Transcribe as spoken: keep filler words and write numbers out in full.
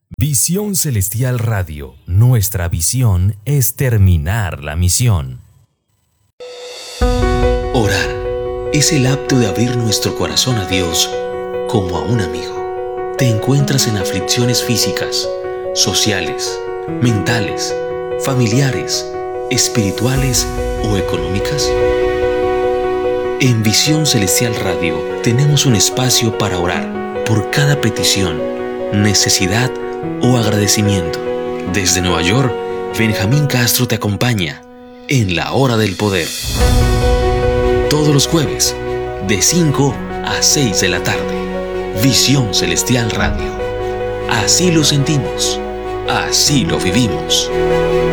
Visión Celestial Radio, nuestra visión es terminar la misión. Orar es el acto de abrir nuestro corazón a Dios como a un amigo. ¿Te encuentras en aflicciones físicas, sociales, mentales, familiares, espirituales o económicas? En Visión Celestial Radio tenemos un espacio para orar por cada petición, necesidad o agradecimiento. Desde Nueva York, Benjamín Castro te acompaña en la Hora del Poder. Todos los jueves, de cinco a seis de la tarde. Visión Celestial Radio. Así lo sentimos, así lo vivimos.